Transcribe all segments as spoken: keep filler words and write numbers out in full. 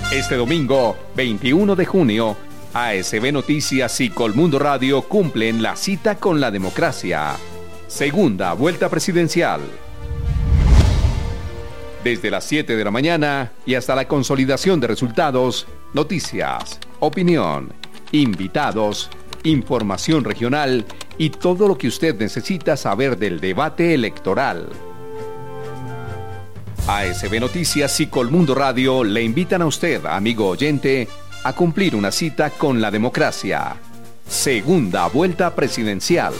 Este domingo, veintiuno de junio, A S B Noticias y Colmundo Radio cumplen la cita con la democracia. Segunda vuelta presidencial. Desde las siete de la mañana y hasta la consolidación de resultados, noticias, opinión, invitados, información regional y todo lo que usted necesita saber del debate electoral. A S B Noticias y Colmundo Radio le invitan a usted, amigo oyente, a cumplir una cita con la democracia. Segunda vuelta presidencial.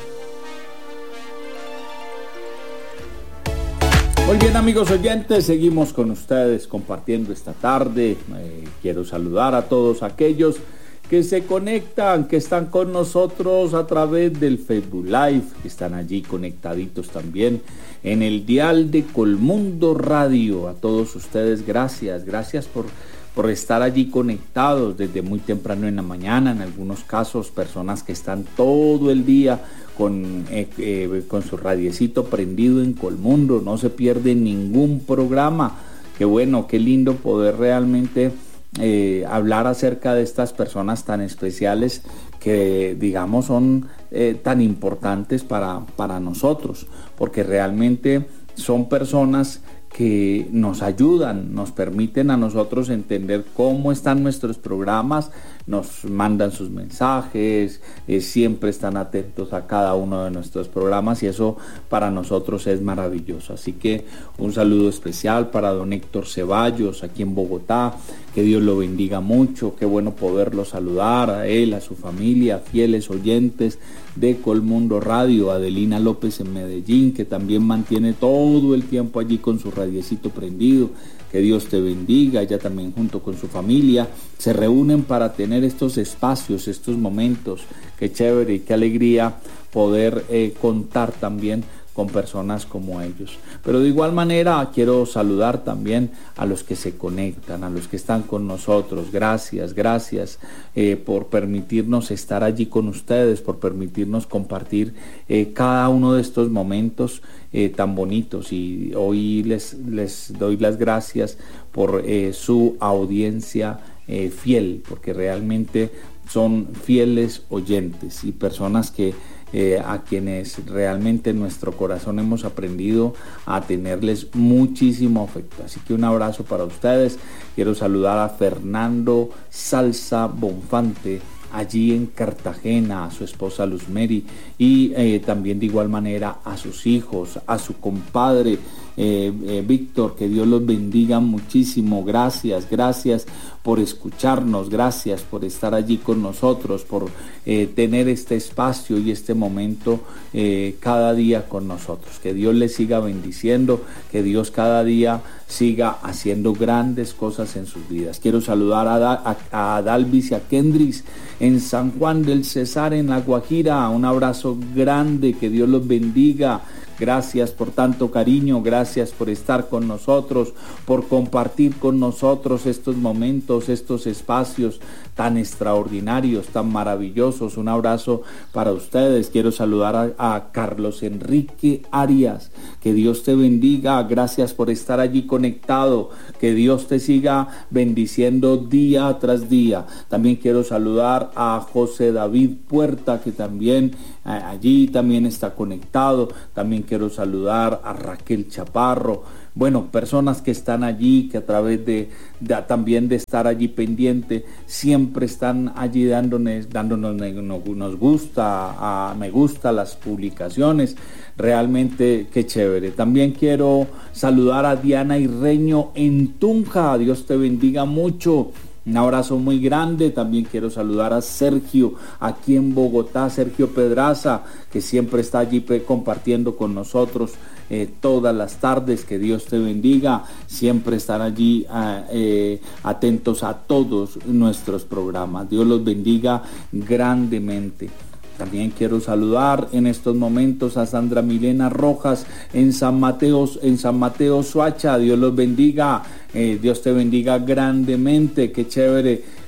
Muy bien, amigos oyentes, seguimos con ustedes compartiendo esta tarde. Eh, quiero saludar a todos aquellos que se conectan, que están con nosotros a través del Facebook Live, que están allí conectaditos también en el dial de Colmundo Radio. A todos ustedes, gracias, gracias por, por estar allí conectados desde muy temprano en la mañana. En algunos casos, personas que están todo el día con, eh, eh, con su radiecito prendido en Colmundo, no se pierden ningún programa. Qué bueno, qué lindo poder realmente Eh, hablar acerca de estas personas tan especiales que, digamos, son eh, tan importantes para, para nosotros, porque realmente son personas que nos ayudan, nos permiten a nosotros entender cómo están nuestros programas, nos mandan sus mensajes, eh, siempre están atentos a cada uno de nuestros programas y eso para nosotros es maravilloso. Así que un saludo especial para don Héctor Ceballos aquí en Bogotá, que Dios lo bendiga mucho, qué bueno poderlo saludar a él, a su familia, fieles oyentes de Colmundo Radio, Adelina López en Medellín, que también mantiene todo el tiempo allí con su radiecito prendido. Que Dios te bendiga. Ella también junto con su familia se reúnen para tener estos espacios, estos momentos. Qué chévere y qué alegría poder eh, contar también con personas como ellos. Pero de igual manera quiero saludar también a los que se conectan, a los que están con nosotros. Gracias, gracias eh, por permitirnos estar allí con ustedes, por permitirnos compartir eh, cada uno de estos momentos eh, tan bonitos. Y hoy les, les doy las gracias por eh, su audiencia eh, fiel, porque realmente son fieles oyentes y personas que Eh, a quienes realmente en nuestro corazón hemos aprendido a tenerles muchísimo afecto. Así que un abrazo para ustedes. Quiero saludar a Fernando Salsa Bonfante allí en Cartagena, a su esposa Luz Mary y eh, también de igual manera a sus hijos, a su compadre eh, eh, Víctor, que Dios los bendiga muchísimo. Gracias, gracias por escucharnos, gracias por estar allí con nosotros, por eh, tener este espacio y este momento eh, cada día con nosotros. Que Dios les siga bendiciendo, que Dios cada día siga haciendo grandes cosas en sus vidas. Quiero saludar a, da, a, a Dalvis y a Kendris en San Juan del Cesar, en La Guajira. Un abrazo grande, que Dios los bendiga. Gracias por tanto cariño, gracias por estar con nosotros, por compartir con nosotros estos momentos, estos espacios tan extraordinarios, tan maravillosos. Un abrazo para ustedes. Quiero saludar a, a Carlos Enrique Arias, que Dios te bendiga, gracias por estar allí conectado, que Dios te siga bendiciendo día tras día. También quiero saludar a José David Puerta, que también allí también está conectado. También quiero saludar a Raquel Chaparro. Bueno, personas que están allí, que a través de, de también de estar allí pendiente, siempre están allí dándonos, dándonos nos gusta, a, me gusta las publicaciones. Realmente qué chévere. También quiero saludar a Diana Irreño en Tunja. Dios te bendiga mucho. Un abrazo muy grande. También quiero saludar a Sergio aquí en Bogotá, Sergio Pedraza, que siempre está allí compartiendo con nosotros eh, todas las tardes. Que Dios te bendiga. Siempre están allí eh, atentos a todos nuestros programas. Dios los bendiga grandemente. También quiero saludar en estos momentos a Sandra Milena Rojas en San Mateo, en San Mateo Soacha. Dios los bendiga, eh, Dios te bendiga grandemente. Qué chévere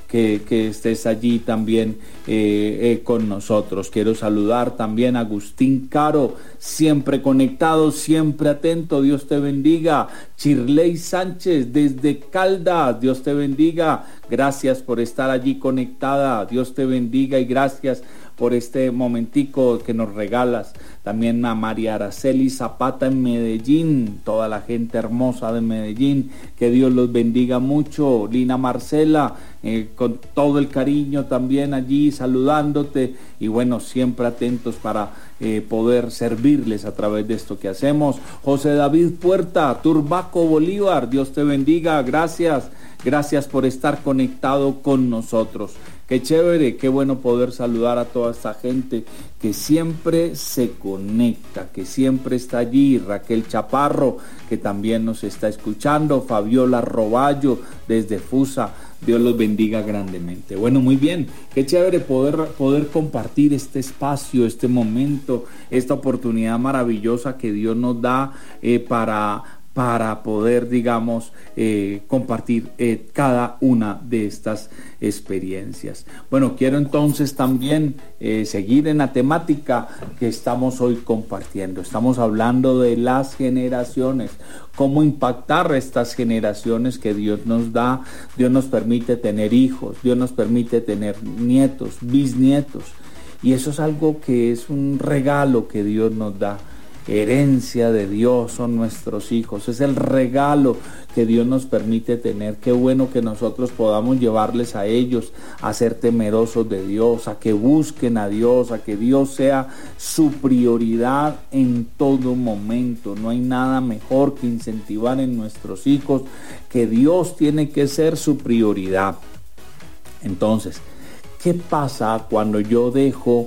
que, que estés allí también eh, eh, con nosotros. Quiero saludar también a Agustín Caro, siempre conectado, siempre atento, Dios te bendiga. Chirley Sánchez desde Caldas, Dios te bendiga, gracias por estar allí conectada, Dios te bendiga y gracias por este momentico que nos regalas. También a María Araceli Zapata en Medellín, toda la gente hermosa de Medellín, que Dios los bendiga mucho. Lina Marcela, eh, con todo el cariño también allí saludándote, y bueno, siempre atentos para eh, poder servirles a través de esto que hacemos. José David Puerta, Turbaco Bolívar, Dios te bendiga, gracias, gracias por estar conectado con nosotros. Qué chévere, qué bueno poder saludar a toda esta gente que siempre se conecta, que siempre está allí. Raquel Chaparro, que también nos está escuchando. Fabiola Roballo, desde Fusa. Dios los bendiga grandemente. Bueno, muy bien, qué chévere poder, poder compartir este espacio, este momento, esta oportunidad maravillosa que Dios nos da eh, para... para poder, digamos, eh, compartir eh, cada una de estas experiencias. Bueno, quiero entonces también eh, seguir en la temática que estamos hoy compartiendo. Estamos hablando de las generaciones, cómo impactar estas generaciones que Dios nos da. Dios nos permite tener hijos, Dios nos permite tener nietos, bisnietos, y eso es algo que es un regalo que Dios nos da. Herencia de Dios son nuestros hijos, es el regalo que Dios nos permite tener. Qué bueno que nosotros podamos llevarles a ellos a ser temerosos de Dios, a que busquen a Dios, a que Dios sea su prioridad en todo momento. No hay nada mejor que incentivar en nuestros hijos que Dios tiene que ser su prioridad. Entonces, ¿qué pasa cuando yo dejo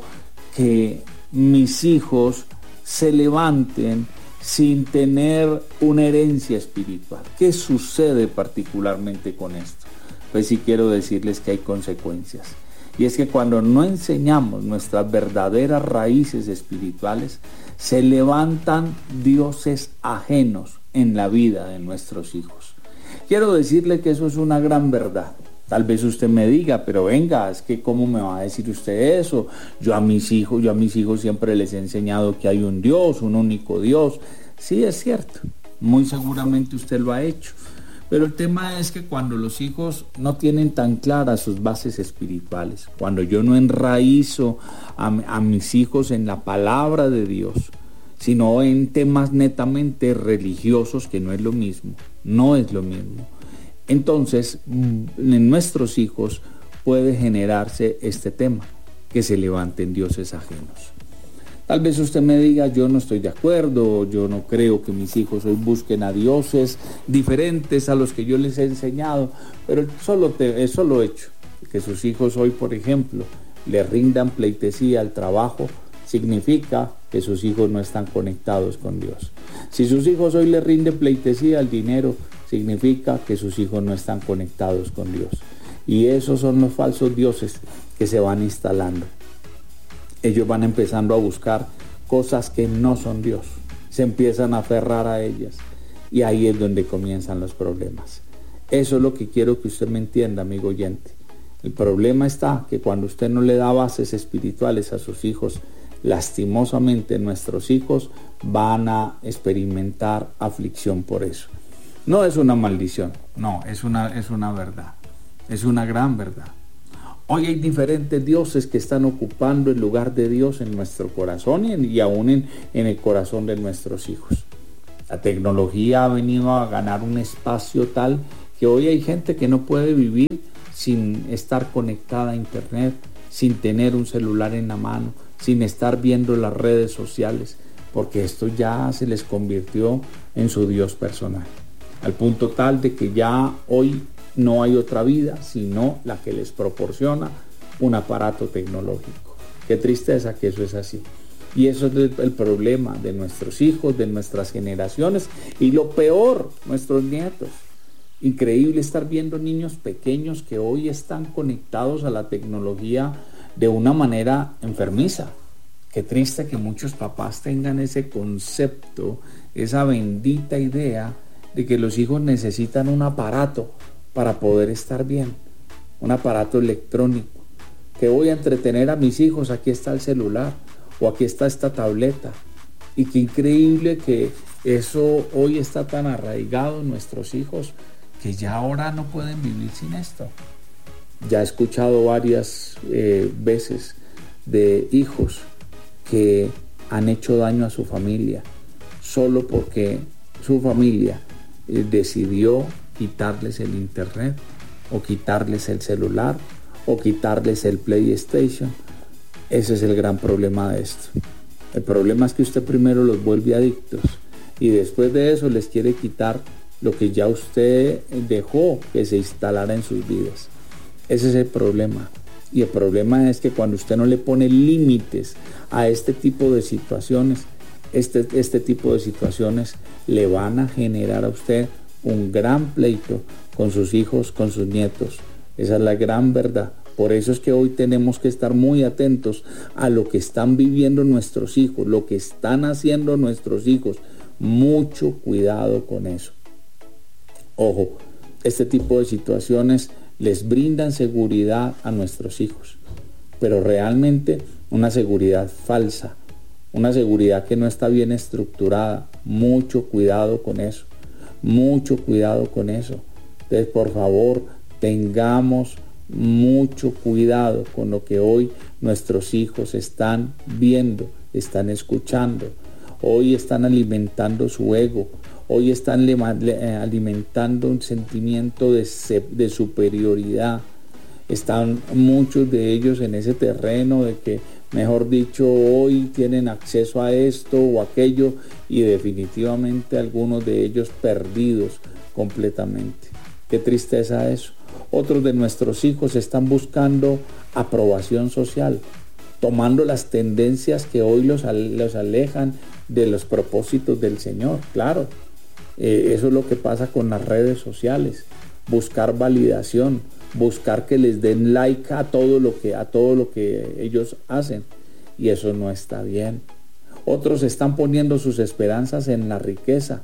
que mis hijos se levanten sin tener una herencia espiritual? ¿Qué sucede particularmente con esto? Pues sí quiero decirles que hay consecuencias. Y es que cuando no enseñamos nuestras verdaderas raíces espirituales, se levantan dioses ajenos en la vida de nuestros hijos. Quiero decirle que eso es una gran verdad. Tal vez usted me diga, pero venga, es que ¿cómo me va a decir usted eso? Yo a mis hijos, yo a mis hijos siempre les he enseñado que hay un Dios, un único Dios. Sí, es cierto, muy seguramente usted lo ha hecho. Pero el tema es que cuando los hijos no tienen tan claras sus bases espirituales, cuando yo no enraizo a, a mis hijos en la palabra de Dios, sino en temas netamente religiosos, que no es lo mismo, no es lo mismo. Entonces, en nuestros hijos puede generarse este tema, que se levanten dioses ajenos. Tal vez usted me diga, yo no estoy de acuerdo, yo no creo que mis hijos hoy busquen a dioses diferentes a los que yo les he enseñado, pero solo, te, solo hecho que sus hijos hoy, por ejemplo, le rindan pleitesía al trabajo, significa que sus hijos no están conectados con Dios. Si sus hijos hoy le rinden pleitesía al dinero, significa que sus hijos no están conectados con Dios. Y esos son los falsos dioses que se van instalando. Ellos van empezando a buscar cosas que no son Dios. Se empiezan a aferrar a ellas. Y ahí es donde comienzan los problemas. Eso es lo que quiero que usted me entienda, amigo oyente. El problema está que cuando usted no le da bases espirituales a sus hijos, lastimosamente nuestros hijos van a experimentar aflicción por eso. No es una maldición, no, es una, es una verdad, es una gran verdad. Hoy hay diferentes dioses que están ocupando el lugar de Dios en nuestro corazón y, en, y aún en, en el corazón de nuestros hijos. La tecnología ha venido a ganar un espacio tal que hoy hay gente que no puede vivir sin estar conectada a internet, sin tener un celular en la mano, sin estar viendo las redes sociales, porque esto ya se les convirtió en su Dios personal. Al punto tal de que ya hoy no hay otra vida sino la que les proporciona un aparato tecnológico. Qué tristeza que eso es así. Y eso es el, el problema de nuestros hijos, de nuestras generaciones y lo peor, nuestros nietos. Increíble estar viendo niños pequeños que hoy están conectados a la tecnología de una manera enfermiza. Qué triste que muchos papás tengan ese concepto, esa bendita idea de que los hijos necesitan un aparato para poder estar bien. un aparato electrónico, que voy a entretener a mis hijos, aquí está el celular o aquí está esta tableta. Y qué increíble que eso hoy está tan arraigado en nuestros hijos que ya ahora no pueden vivir sin esto. Ya he escuchado varias eh, veces de hijos que han hecho daño a su familia solo porque su familia eh, decidió quitarles el internet o quitarles el celular o quitarles el PlayStation. Ese es el gran problema de esto. El problema es que usted primero los vuelve adictos y después de eso les quiere quitar lo que ya usted dejó que se instalara en sus vidas. Ese es el problema. Y el problema es que cuando usted no le pone límites a este tipo de situaciones, este, este tipo de situaciones le van a generar a usted un gran pleito con sus hijos, con sus nietos. Esa es la gran verdad. Por eso es que hoy tenemos que estar muy atentos a lo que están viviendo nuestros hijos, lo que están haciendo nuestros hijos. Mucho cuidado con eso. Ojo, este tipo de situaciones les brindan seguridad a nuestros hijos, pero realmente una seguridad falsa, una seguridad que no está bien estructurada. Mucho cuidado con eso, mucho cuidado con eso. Entonces, por favor, tengamos mucho cuidado con lo que hoy nuestros hijos están viendo, están escuchando. Hoy están alimentando su ego, hoy están alimentando un sentimiento de, de superioridad. Están muchos de ellos en ese terreno de que, mejor dicho, hoy tienen acceso a esto o aquello, y definitivamente algunos de ellos perdidos completamente. Qué tristeza eso. Otros de nuestros hijos están buscando aprobación social, tomando las tendencias que hoy los, los alejan de los propósitos del Señor. Claro, eh, eso es lo que pasa con las redes sociales. Buscar validación, buscar que les den like a todo lo que, a todo lo que ellos hacen, y eso no está bien. Otros están poniendo sus esperanzas en la riqueza.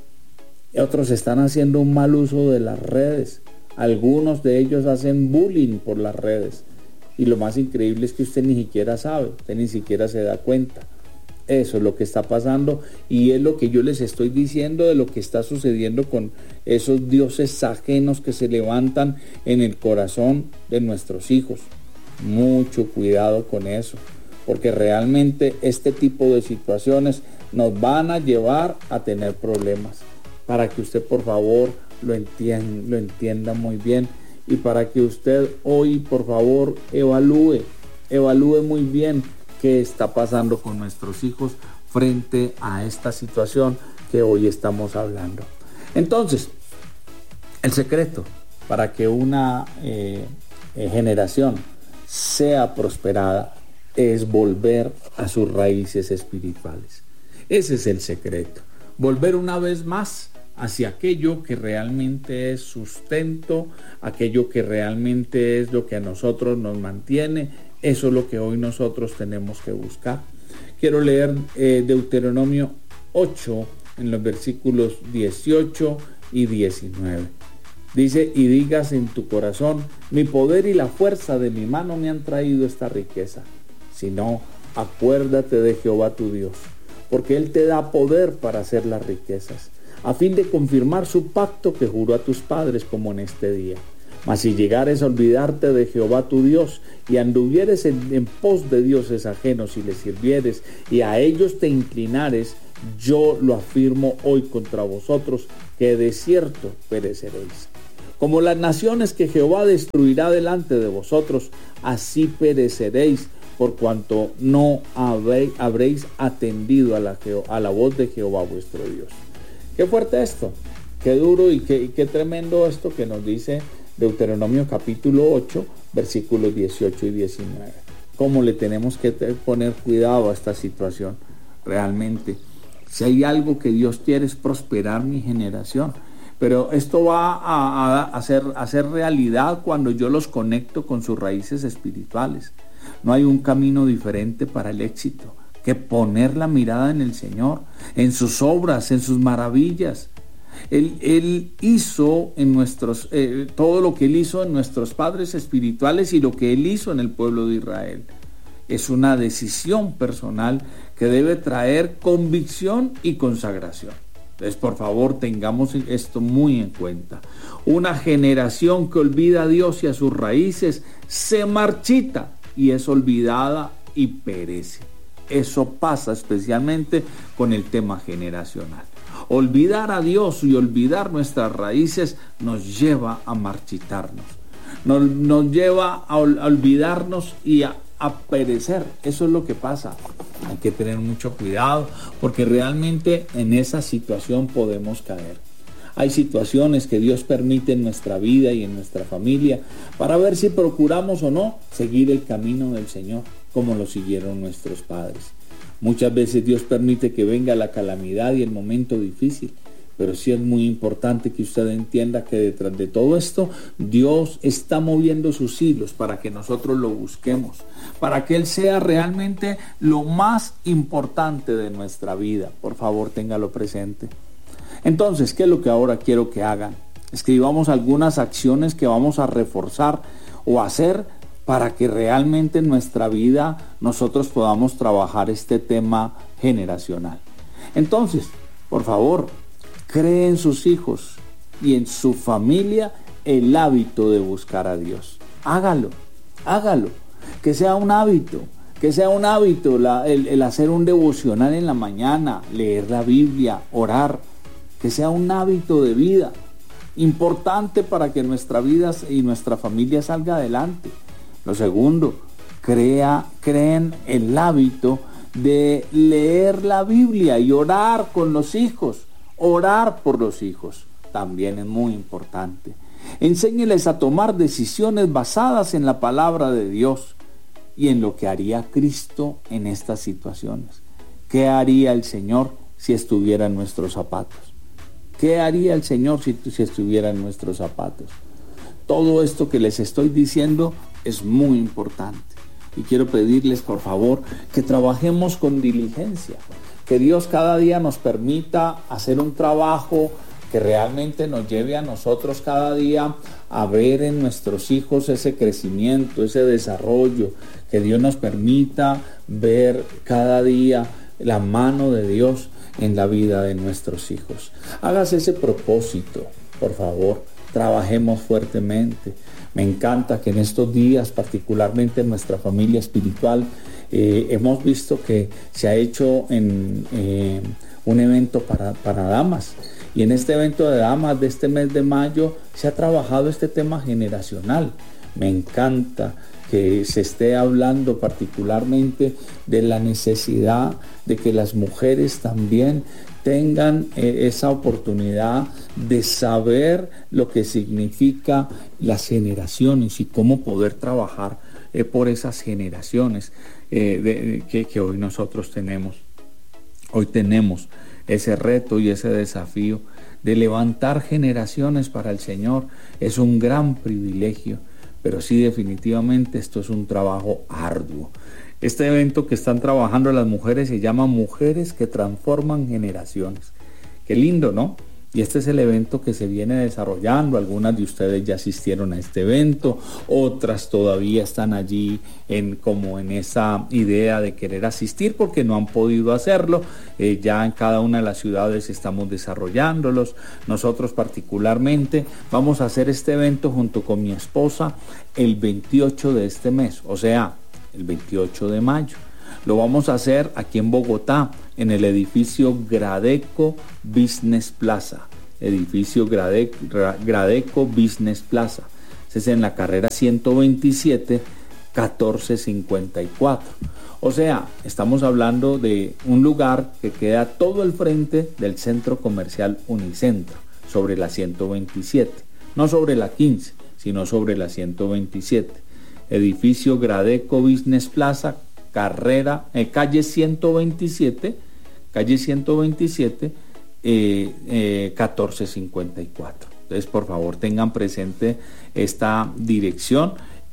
Otros están haciendo un mal uso de las redes. Algunos de ellos hacen bullying por las redes. Y lo más increíble es que usted ni siquiera sabe, usted ni siquiera se da cuenta. Eso es lo que está pasando y es lo que yo les estoy diciendo de lo que está sucediendo con esos dioses ajenos que se levantan en el corazón de nuestros hijos. Mucho cuidado con eso, porque realmente este tipo de situaciones nos van a llevar a tener problemas. Para que usted, por favor, lo entienda, lo entienda muy bien, y para que usted hoy, por favor, evalúe, evalúe muy bien qué está pasando con nuestros hijos frente a esta situación que hoy estamos hablando. Entonces, el secreto para que una eh, eh, generación sea prosperada es volver a sus raíces espirituales. Ese es el secreto. Volver una vez más hacia aquello que realmente es sustento, aquello que realmente es lo que a nosotros nos mantiene. Eso es lo que hoy nosotros tenemos que buscar. Quiero leer eh, Deuteronomio ocho en los versículos dieciocho y diecinueve. Dice: y digas en tu corazón, mi poder y la fuerza de mi mano me han traído esta riqueza. Sino, acuérdate de Jehová tu Dios, porque Él te da poder para hacer las riquezas, a fin de confirmar su pacto que juró a tus padres, como en este día. Mas si llegares a olvidarte de Jehová tu Dios, y anduvieres en, en pos de dioses ajenos, y les sirvieres, y a ellos te inclinares, yo lo afirmo hoy contra vosotros, que de cierto pereceréis. Como las naciones que Jehová destruirá delante de vosotros, así pereceréis, por cuanto no habréis, habréis atendido a la, a la voz de Jehová vuestro Dios. Qué fuerte esto, qué duro y qué, y qué tremendo esto que nos dice Deuteronomio capítulo ocho, versículos dieciocho y diecinueve. Cómo le tenemos que poner cuidado a esta situación. Realmente, si hay algo que Dios quiere, es prosperar mi generación. Pero esto va a, a, a, ser, a ser realidad cuando yo los conecto con sus raíces espirituales. No hay un camino diferente para el éxito que poner la mirada en el Señor, en sus obras, en sus maravillas. Él, él hizo en nuestros, eh, todo lo que Él hizo en nuestros padres espirituales y lo que Él hizo en el pueblo de Israel. Es una decisión personal que debe traer convicción y consagración. Entonces, por favor, tengamos esto muy en cuenta. Una generación que olvida a Dios y a sus raíces se marchita y es olvidada y perece. Eso pasa especialmente con el tema generacional. Olvidar a Dios y olvidar nuestras raíces nos lleva a marchitarnos. Nos, nos lleva a, ol- a olvidarnos y a, a perecer. Eso es lo que pasa. Hay que tener mucho cuidado porque realmente en esa situación podemos caer. Hay situaciones que Dios permite en nuestra vida y en nuestra familia para ver si procuramos o no seguir el camino del Señor como lo siguieron nuestros padres. Muchas veces Dios permite que venga la calamidad y el momento difícil, pero sí es muy importante que usted entienda que detrás de todo esto Dios está moviendo sus hilos para que nosotros lo busquemos, para que Él sea realmente lo más importante de nuestra vida. Por favor, téngalo presente. Entonces, ¿qué es lo que ahora quiero que hagan? Escribamos algunas acciones que vamos a reforzar o hacer para que realmente en nuestra vida nosotros podamos trabajar este tema generacional. Entonces, por favor, cree en sus hijos y en su familia el hábito de buscar a Dios. Hágalo, hágalo, que sea un hábito, que sea un hábito la, el, el hacer un devocional en la mañana, leer la Biblia, orar, que sea un hábito de vida, importante para que nuestra vida y nuestra familia salga adelante. Lo segundo, crea, creen el hábito de leer la Biblia y orar con los hijos, orar por los hijos, también es muy importante. Enséñeles a tomar decisiones basadas en la palabra de Dios y en lo que haría Cristo en estas situaciones. ¿Qué haría el Señor si estuviera en nuestros zapatos? ¿Qué haría el Señor si, si estuviera en nuestros zapatos? Todo esto que les estoy diciendo es muy importante y quiero pedirles por favor que trabajemos con diligencia, que Dios cada día nos permita hacer un trabajo que realmente nos lleve a nosotros cada día a ver en nuestros hijos ese crecimiento, ese desarrollo, que Dios nos permita ver cada día la mano de Dios en la vida de nuestros hijos. Hágase ese propósito, por favor, trabajemos fuertemente. Me encanta que en estos días, particularmente en nuestra familia espiritual, eh, hemos visto que se ha hecho en, eh, un evento para, para damas. Y en este evento de damas de este mes de mayo se ha trabajado este tema generacional. Me encanta que se esté hablando particularmente de la necesidad de que las mujeres también tengan eh, esa oportunidad de saber lo que significa las generaciones y cómo poder trabajar eh, por esas generaciones eh, de, que, que hoy nosotros tenemos. Hoy tenemos ese reto y ese desafío de levantar generaciones para el Señor. Es un gran privilegio, pero sí, definitivamente esto es un trabajo arduo. Este evento que están trabajando las mujeres se llama Mujeres que Transforman Generaciones. Qué lindo, ¿no? Y este es el evento que se viene desarrollando. Algunas de ustedes ya asistieron a este evento, otras todavía están allí en, como en esa idea de querer asistir porque no han podido hacerlo. Eh, ya en cada una de las ciudades estamos desarrollándolos. Nosotros particularmente vamos a hacer este evento junto con mi esposa el veintiocho de este mes, o sea, el veintiocho de mayo. Lo vamos a hacer aquí en Bogotá, en el edificio Gradeco Business Plaza. Edificio Grade, Gradeco Business Plaza. Ese es en la carrera ciento veintisiete, catorce cincuenta y cuatro. O sea, estamos hablando de un lugar que queda todo el frente del centro comercial Unicentro, sobre la ciento veintisiete. No sobre la quince, sino sobre la ciento veintisiete. Edificio Gradeco Business Plaza, carrera, eh, calle ciento veintisiete, calle ciento veintisiete, eh, eh, catorce cincuenta y cuatro. Entonces, por favor, tengan presente esta dirección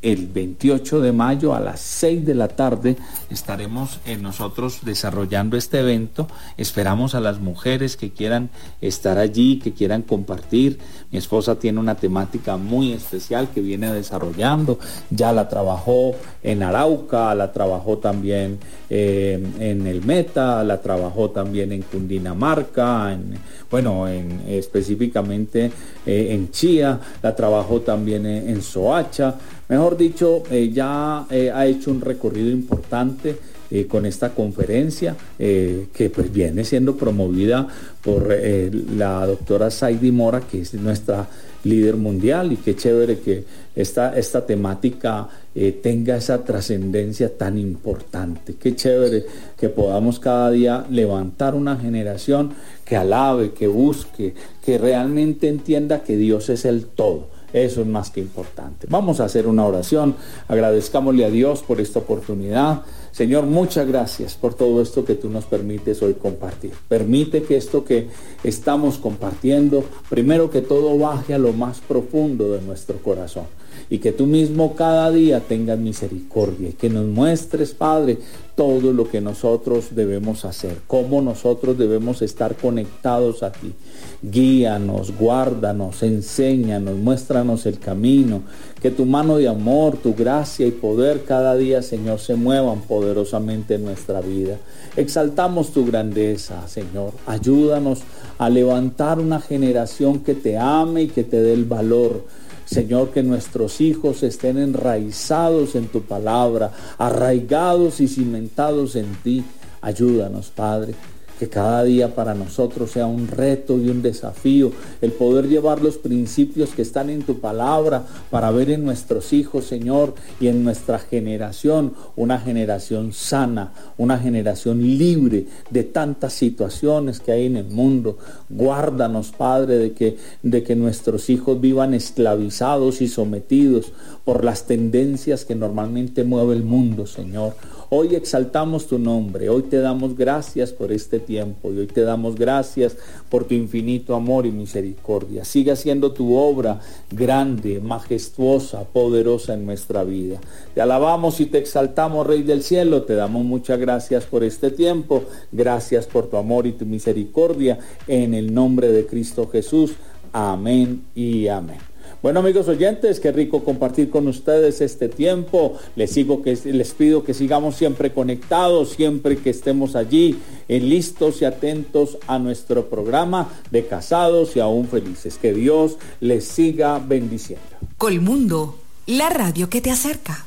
el veintiocho de mayo a las seis de la tarde estaremos eh, nosotros desarrollando este evento. Esperamos a las mujeres que quieran estar allí, que quieran compartir. Mi esposa tiene una temática muy especial que viene desarrollando. Ya la trabajó en Arauca, la trabajó también eh, en el Meta, la trabajó también en Cundinamarca, en, bueno, en, específicamente eh, en Chía, la trabajó también en, en Soacha. Mejor dicho, eh, ya eh, ha hecho un recorrido importante eh, con esta conferencia eh, que pues viene siendo promovida por eh, la doctora Saidi Mora, que es nuestra líder mundial, y qué chévere que esta, esta temática eh, tenga esa trascendencia tan importante. Qué chévere que podamos cada día levantar una generación que alabe, que busque, que realmente entienda que Dios es el todo. Eso es más que importante. Vamos a hacer una oración. Agradezcámosle a Dios por esta oportunidad. Señor, muchas gracias por todo esto que tú nos permites hoy compartir. Permite que esto que estamos compartiendo, primero que todo, baje a lo más profundo de nuestro corazón. Y que tú mismo cada día tengas misericordia y que nos muestres, Padre, todo lo que nosotros debemos hacer, cómo nosotros debemos estar conectados a ti. Guíanos, guárdanos, enséñanos, muéstranos el camino. Que tu mano de amor, tu gracia y poder cada día, Señor, se muevan poderosamente en nuestra vida. Exaltamos tu grandeza, Señor. Ayúdanos a levantar una generación que te ame y que te dé el valor. Señor, que nuestros hijos estén enraizados en tu palabra, arraigados y cimentados en ti. Ayúdanos, Padre, que cada día para nosotros sea un reto y un desafío el poder llevar los principios que están en tu palabra para ver en nuestros hijos, Señor, y en nuestra generación una generación sana, una generación libre de tantas situaciones que hay en el mundo. Guárdanos, Padre, de que, de que nuestros hijos vivan esclavizados y sometidos por las tendencias que normalmente mueve el mundo, Señor. Hoy exaltamos tu nombre, hoy te damos gracias por este tiempo y hoy te damos gracias por tu infinito amor y misericordia. Sigue haciendo tu obra grande, majestuosa, poderosa en nuestra vida. Te alabamos y te exaltamos, Rey del cielo. Te damos muchas gracias por este tiempo. Gracias por tu amor y tu misericordia. En el nombre de Cristo Jesús. Amén y amén. Bueno, amigos oyentes, qué rico compartir con ustedes este tiempo. Les sigo que les pido que sigamos siempre conectados, siempre que estemos allí, eh, listos y atentos a nuestro programa de Casados y Aún Felices. Que Dios les siga bendiciendo. Colmundo, la radio que te acerca.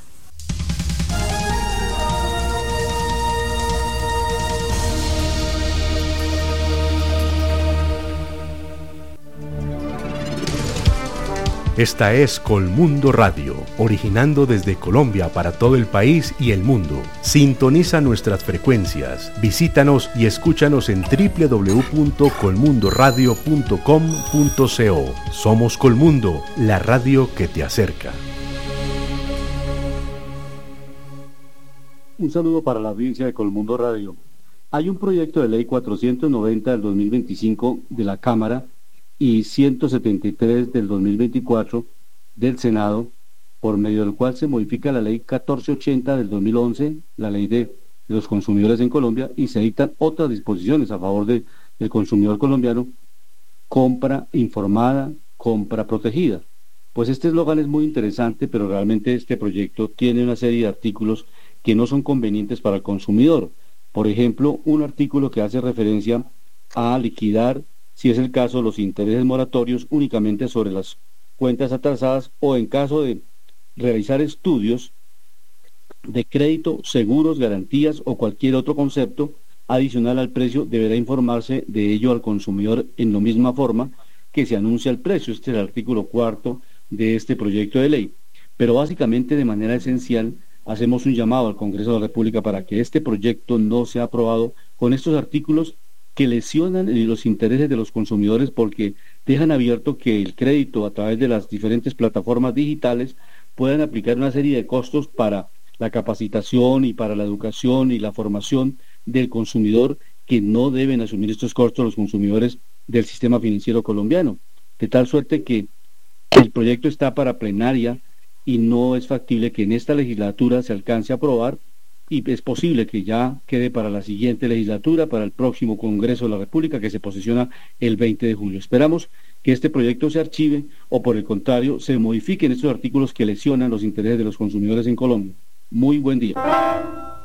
Esta es Colmundo Radio, originando desde Colombia para todo el país y el mundo. Sintoniza nuestras frecuencias, visítanos y escúchanos en doble u doble u doble u punto colmundo radio punto com punto co. Somos Colmundo, la radio que te acerca. Un saludo para la audiencia de Colmundo Radio. Hay un proyecto de ley cuatrocientos noventa del dos mil veinticinco de la Cámara y ciento setenta y tres del dos mil veinticuatro del Senado, por medio del cual se modifica la ley catorce ochenta del dos mil once, la ley de los consumidores en Colombia, y se dictan otras disposiciones a favor de, del consumidor colombiano: compra informada, compra protegida. Pues este eslogan es muy interesante, pero realmente este proyecto tiene una serie de artículos que no son convenientes para el consumidor. Por ejemplo, un artículo que hace referencia a liquidar, si es el caso, los intereses moratorios únicamente sobre las cuentas atrasadas, o en caso de realizar estudios de crédito, seguros, garantías o cualquier otro concepto adicional al precio, deberá informarse de ello al consumidor en la misma forma que se anuncia el precio. Este es el artículo cuarto de este proyecto de ley. Pero básicamente, de manera esencial, hacemos un llamado al Congreso de la República para que este proyecto no sea aprobado con estos artículos que lesionan los intereses de los consumidores, porque dejan abierto que el crédito a través de las diferentes plataformas digitales puedan aplicar una serie de costos para la capacitación y para la educación y la formación del consumidor, que no deben asumir estos costos los consumidores del sistema financiero colombiano. De tal suerte que el proyecto está para plenaria y no es factible que en esta legislatura se alcance a aprobar, y es posible que ya quede para la siguiente legislatura, para el próximo Congreso de la República, que se posesiona el veinte de julio. Esperamos que este proyecto se archive o, por el contrario, se modifiquen estos artículos que lesionan los intereses de los consumidores en Colombia. Muy buen día.